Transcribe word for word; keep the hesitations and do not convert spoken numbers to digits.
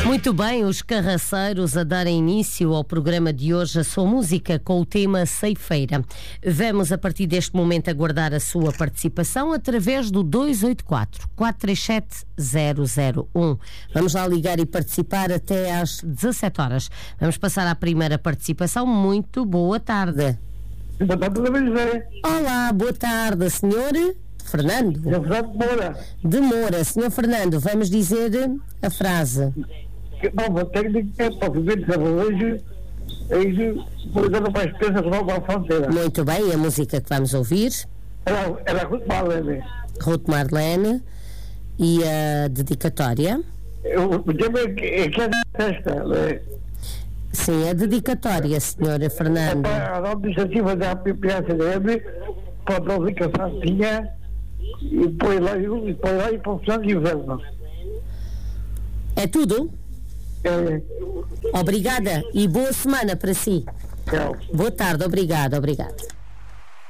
Muito bem, os carraceiros a darem início ao programa de hoje, a sua música com o tema Ceifeira. Vamos a partir deste momento aguardar a sua participação através do dois oito quatro, quatro três sete, zero zero um. Vamos lá ligar e participar até às dezassete horas. Vamos passar à primeira participação. Muito boa tarde. Boa tarde, José. Olá, boa tarde, senhor Fernando. É Fernando de Moura. De Moura. Senhor Fernando, vamos dizer a frase. Nova técnica para viver de cerveja e cuidando para as peças de nova fronteira. Muito bem, a música que vamos ouvir? Era, era Ruth Marlene. Ruth Marlene. E a dedicatória? O tema é que é que é da festa, né? Sim, a dedicatória, senhora Fernando. É para a iniciativa da P P A C D M, para a dedicação tinha e põe lá e põe lá e para o final de inverno. É tudo? É, Obrigada e boa semana para si. tchau. Boa tarde, obrigada, obrigada.